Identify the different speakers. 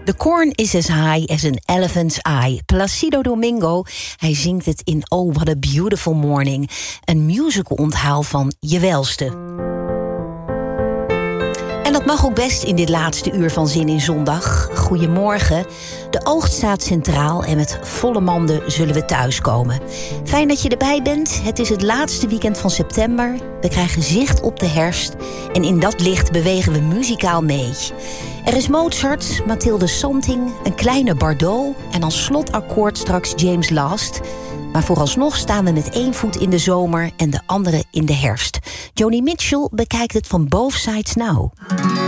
Speaker 1: The corn is as high as an elephant's eye. Placido Domingo, hij zingt het in Oh What a Beautiful Morning. Een musical onthaal van Je Welste. En dat mag ook best in dit laatste uur van Zin in Zondag. Goedemorgen. De oogst staat centraal en met volle manden zullen we thuiskomen. Fijn dat je erbij bent. Het is het laatste weekend van september. We krijgen zicht op de herfst. En in dat licht bewegen we muzikaal mee. Er is Mozart, Mathilde Santing, een kleine Bardot en als slotakkoord straks James Last. Maar vooralsnog staan we met één voet in de zomer en de andere in de herfst. Joni Mitchell bekijkt het van both sides now.